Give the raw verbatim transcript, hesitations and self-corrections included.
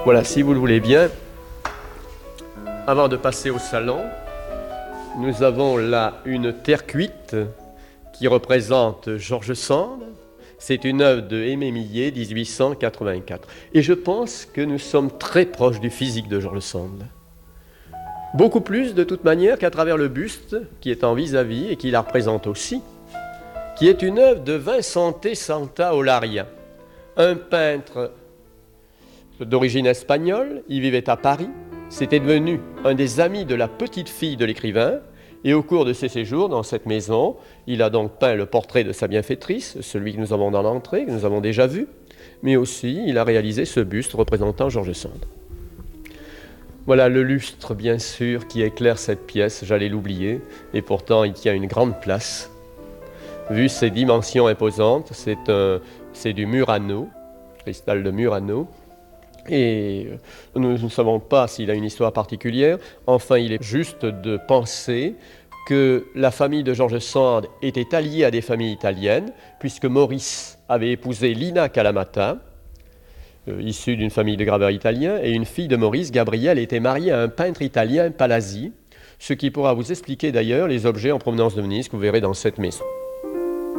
Voilà, si vous le voulez bien, avant de passer au salon, nous avons là une terre cuite qui représente George Sand. C'est une œuvre de Aimé Millet, dix-huit cent quatre-vingt-quatre. Et je pense que nous sommes très proches du physique de George Sand. Beaucoup plus, de toute manière, qu'à travers le buste qui est en vis-à-vis et qui la représente aussi, qui est une œuvre de Vincente Santa Olaria, un peintre d'origine espagnole. Il vivait à Paris. C'était devenu un des amis de la petite fille de l'écrivain. Et au cours de ses séjours dans cette maison, il a donc peint le portrait de sa bienfaitrice, celui que nous avons dans l'entrée, que nous avons déjà vu, mais aussi il a réalisé ce buste représentant George Sand. Voilà le lustre, bien sûr, qui éclaire cette pièce, j'allais l'oublier, et pourtant il tient une grande place. Vu ses dimensions imposantes, c'est, un, c'est du Murano, cristal de Murano, et nous ne savons pas s'il a une histoire particulière. Enfin, il est juste de penser que la famille de George Sand était alliée à des familles italiennes, puisque Maurice avait épousé Lina Calamata, euh, issue d'une famille de graveurs italiens, et une fille de Maurice, Gabrielle, était mariée à un peintre italien, Palazzi, ce qui pourra vous expliquer d'ailleurs les objets en provenance de Venise que vous verrez dans cette maison.